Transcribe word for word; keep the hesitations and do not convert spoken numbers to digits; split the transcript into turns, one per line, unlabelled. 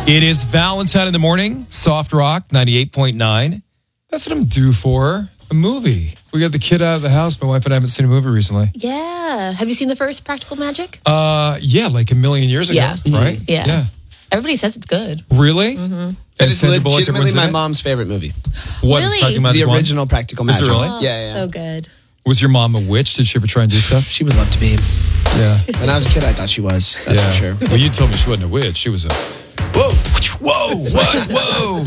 It is Valentine in the morning, Soft Rock, ninety-eight point nine. That's what I'm due for, a movie. We got the kid out of the house. My wife and I haven't seen a movie recently.
Yeah. Have you seen the first Practical Magic?
Uh, yeah, like a million years ago,
Yeah.
right?
Yeah.
Yeah.
Everybody says it's good.
Really?
Mm-hmm.
And
It is
Sandra Bullock,
legitimately
everyone's in
my
it?
mom's favorite movie.
What is
Really?
Practical Magic
The
one?
original Practical
Is it
Magic.
really?
Oh,
Yeah, yeah.
So good.
Was your mom a witch? Did she ever try and do stuff?
She would love to be.
Yeah.
When I was a kid, I thought she was. That's
yeah.
for sure.
Well, you told me she wasn't a witch. She was a... Whoa! Whoa! What? Whoa!